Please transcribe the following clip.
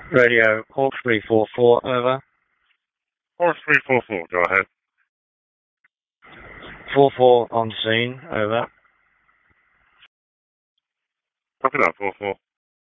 Radio Hawk 344, over. Hawk 344, go ahead. 44 on scene, over. Copy that, 44.